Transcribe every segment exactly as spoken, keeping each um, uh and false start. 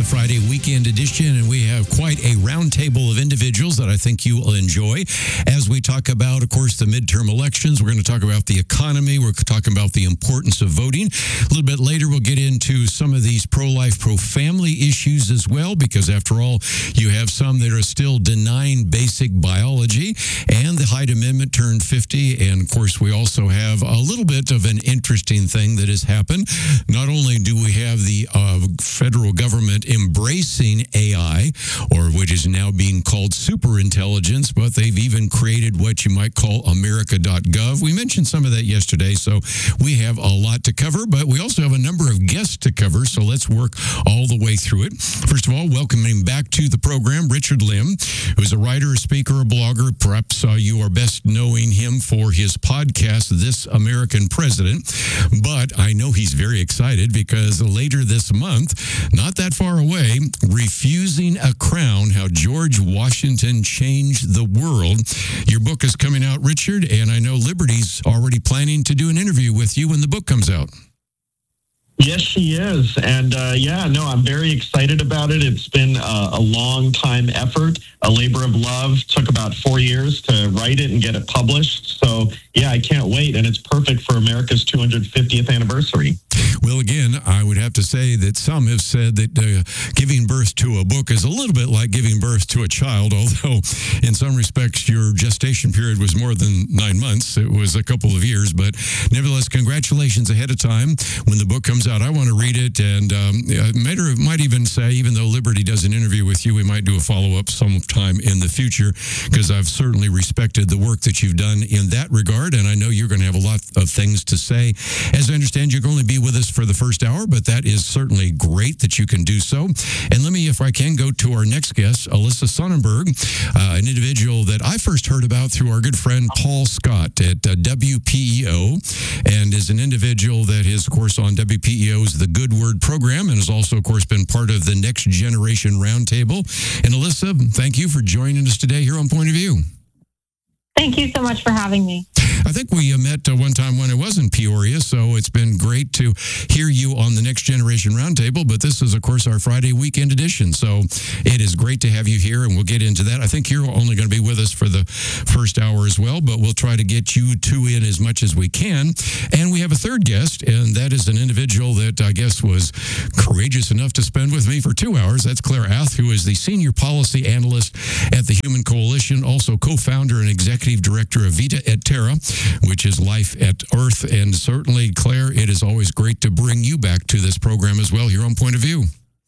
Friday weekend edition, and we have quite a roundtable of individuals that I think you will enjoy as we talk about, of course, the midterm elections. We're going to talk about the economy. We're talking about the importance of voting. A little bit later, we'll get into some of these pro-life, pro-family issues as well, because after all, you have some that are still denying basic biology, and the Hyde Amendment turned fifty. And of course, we also have a little bit of an interesting thing that has happened. Not only do we have the uh, federal government embracing A I, or which is now being called superintelligence, but they've even created what you might call America dot gov. We mentioned some of that yesterday, so we have a lot to cover, but we also have a number of guests to cover, so let's work all the way through it. First of all, welcoming back to the program, Richard Lim, who's a writer, a speaker, a blogger. Perhaps uh, you are best knowing him for his podcast, This American President, but I know he's very excited because later this month, not that far away, Refusing a Crown, How George Washington Changed the World. Your book is coming out, Richard, and I know Liberty's already planning to do an interview with you when the book comes out. Yes, she is. And uh, yeah, no, I'm very excited about it. It's been a, a long time effort, a labor of love. Took about four years to write it and get it published. So yeah, I can't wait. And it's perfect for America's two hundred fiftieth anniversary. Well, again, I would have to say that some have said that uh, giving birth to a book is a little bit like giving birth to a child, although in some respects your gestation period was more than nine months. It was a couple of years, but nevertheless, congratulations ahead of time. When the book comes out, I want to read it, and um, I might, or might even say, even though Liberty does an interview with you, we might do a follow-up sometime in the future, because I've certainly respected the work that you've done in that regard, and I know you're going to have a lot of things to say. As I understand, you're going to be with us for the first hour, but that is certainly great that you can do so. And let me, if I can, go to our next guest, Alyssa Sonnenberg, uh, an individual that I first heard about through our good friend Paul Scott at uh, W P E O, and is an individual that is, of course, on W P E O's The Good Word program, and has also, of course, been part of the Next Generation Roundtable. And Alyssa, thank you for joining us today here on Point of View. Thank you so much for having me. I think we uh, met uh, one time when I was in Peoria, so it's been great to hear you on the Next Generation Roundtable, but this is, of course, our Friday weekend edition, so it is great to have you here, and we'll get into that. I think you're only going to be with us for the first hour as well, but we'll try to get you two in as much as we can. And we have a third guest, and that is an individual that I guess was courageous enough to spend with me for two hours. That's Claire Ath, who is the Senior Policy Analyst at the Human Coalition, also co-founder and Executive Director of Vita et Terra, which is Life at Earth. And certainly, Claire, it is always great to bring you back to this program as well here on Point of View.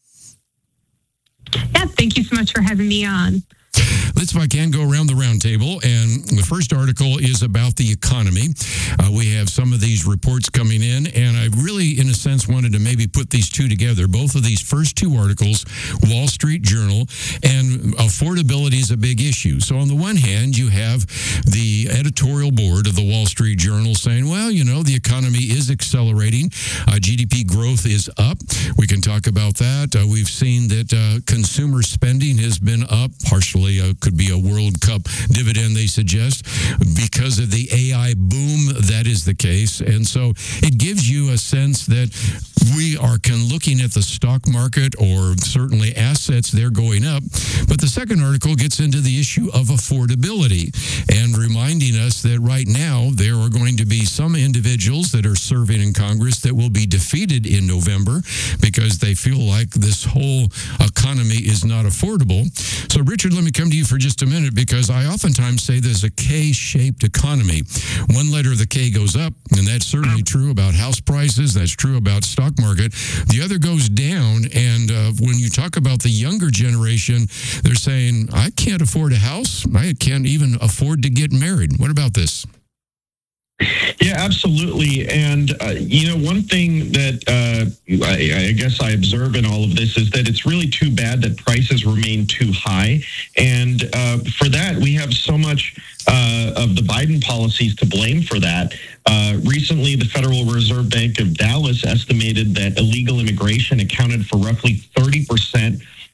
Yeah, thank you so much for having me on. Let's, if I can, go around the round table. And the first article is about the economy. Uh, we have some of these reports coming in, and I really, in a sense, wanted to maybe put these two together. Both of these first two articles, Wall Street Journal, and affordability is a big issue. So on the one hand, you have the editorial board of the Wall Street Journal saying, well, you know, the economy is accelerating. Uh, G D P growth is up. We can talk about that. Uh, we've seen that uh, consumer spending has been up, partially uh, could be a World Cup dividend, they suggest. Because of the A I boom, that is the case. And so it gives you a sense that we are can looking at the stock market, or certainly assets, they're going up. But the second article gets into the issue of affordability and reminding us that right now there are going to be some individuals that are serving in Congress that will be defeated in November because they feel like this whole economy is not affordable. So, Richard, let me come to you for just a minute, because I oftentimes say there's a K-shaped economy. One letter of the K goes up, and that's certainly true about house prices. That's true about stock market. The other goes down, and uh, when you talk about the younger generation, they're saying, I can't afford a house. I can't even afford to get married. What about this? Yeah, absolutely. And, uh, you know, one thing that uh, I, I guess I observe in all of this is that it's really too bad that prices remain too high. And uh, for that, we have so much uh, of the Biden policies to blame for that. Uh, recently, the Federal Reserve Bank of Dallas estimated that illegal immigration accounted for roughly thirty percent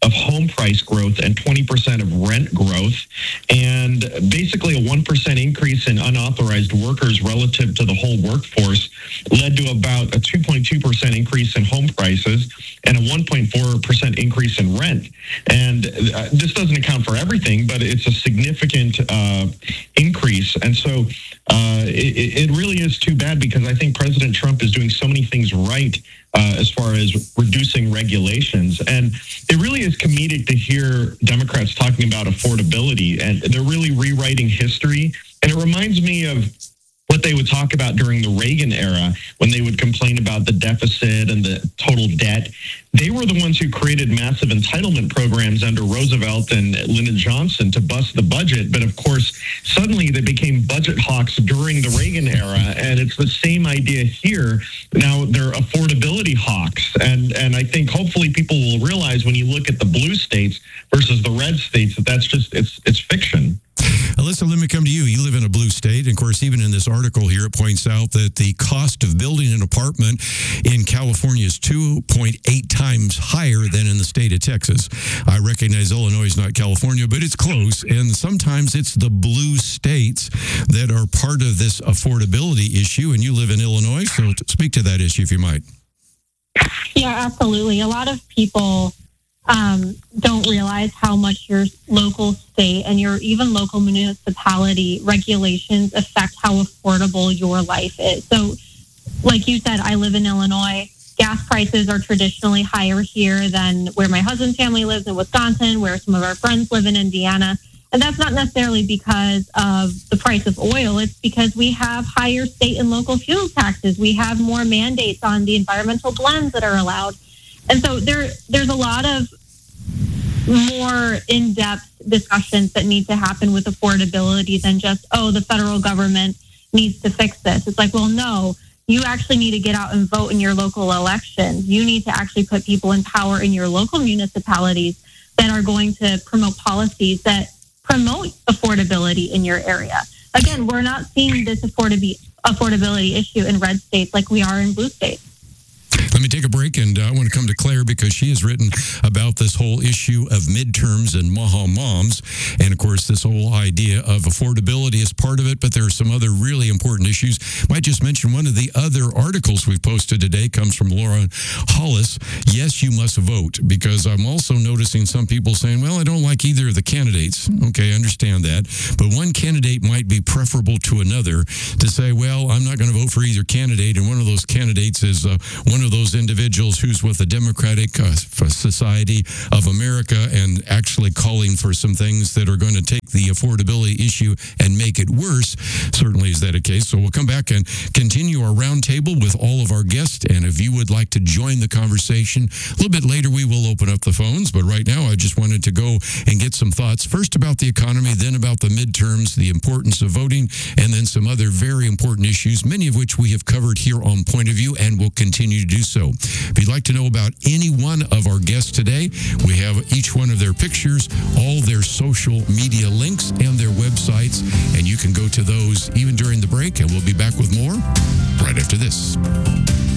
of home price growth and twenty percent of rent growth. And basically a one percent increase in unauthorized workers relative to the whole workforce led to about a two point two percent increase in home prices and a one point four percent increase in rent. And uh, this doesn't account for everything, but it's a significant uh, increase. And so uh, it, it really is too bad, because I think President Trump is doing so many things right uh, as far as reducing regulations. And it really is comedic to hear Democrats talking about affordability, and they're really rewriting history. And it reminds me of what they would talk about during the Reagan era, when they would complain about the deficit and the total debt. They were the ones who created massive entitlement programs under Roosevelt and Lyndon Johnson to bust the budget. But of course, suddenly they became budget hawks during the Reagan era. And it's the same idea here. Now they're affordability hawks. And, and I think hopefully people will realize, when you look at the blue states versus the red states, that that's just, it's, it's fiction. Alyssa, let me come to you. You live in a blue state. And of course, even in this article here, it points out that the cost of building an apartment in California is two point eight times higher than in the state of Texas. I recognize Illinois is not California, but it's close. And sometimes it's the blue states that are part of this affordability issue. And you live in Illinois, so speak to that issue if you might. Yeah, absolutely. A lot of people um, don't realize how much your local state and your even local municipality regulations affect how affordable your life is. So, like you said, I live in Illinois. Gas prices are traditionally higher here than where my husband's family lives in Wisconsin, where some of our friends live in Indiana. And that's not necessarily because of the price of oil. It's because we have higher state and local fuel taxes. We have more mandates on the environmental blends that are allowed. And so there, there's a lot of more in-depth discussions that need to happen with affordability than just, oh, the federal government needs to fix this. It's like, well, no, you actually need to get out and vote in your local elections. You need to actually put people in power in your local municipalities that are going to promote policies that promote affordability in your area. Again, we're not seeing this affordability affordability issue in red states like we are in blue states. Let me take a break, and uh, I want to come to Claire, because she has written about this whole issue of midterms and Maha moms. And, of course, this whole idea of affordability is part of it, but there are some other really important issues. Might just mention one of the other articles we've posted today comes from Laura Hollis. Yes, you must vote, because I'm also noticing some people saying, well, I don't like either of the candidates. Okay, I understand that. But one candidate might be preferable to another. To say, well, I'm not going to vote for either candidate, and one of those candidates is uh, one of those individuals who's with the Democratic uh, Society of America and actually calling for some things that are going to take the affordability issue and make it worse. Certainly is that a case. So we'll come back and continue our roundtable with all of our guests. And if you would like to join the conversation, a little bit later we will open up the phones. But right now I just wanted to go and get some thoughts. First about the economy, then about the midterms, the importance of voting, and then some other very important issues, many of which we have covered here on Point of View and will continue to do so. If you'd like to know about any one of our guests today, we have each one of their pictures, all their social media links, and their websites, and you can go to those even during the break, and we'll be back with more right after this.